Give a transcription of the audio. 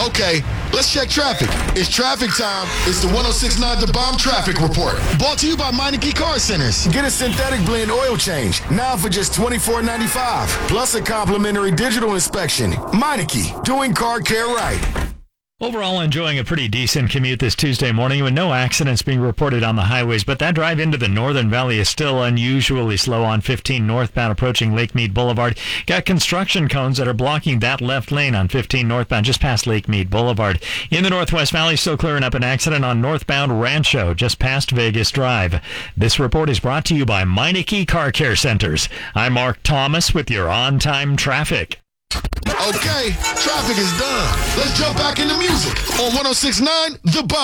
Okay, let's check traffic. It's traffic time. It's the 106.9 The Bomb Traffic Report. Brought to you by Meineke Car Centers. Get a synthetic blend oil change now for just $24.95. Plus a complimentary digital inspection. Meineke, doing car care right. Overall, enjoying a pretty decent commute this Tuesday morning with no accidents being reported on the highways, but that drive into the Northern Valley is still unusually slow on 15 northbound approaching Lake Mead Boulevard. Got construction cones that are blocking that left lane on 15 northbound just past Lake Mead Boulevard. In the Northwest Valley, still clearing up an accident on northbound Rancho just past Vegas Drive. This report is brought to you by Meineke Car Care Centers. I'm Mark Thomas with your on-time traffic. Okay, traffic is done. Let's jump back into music on 106.9 The Bomb.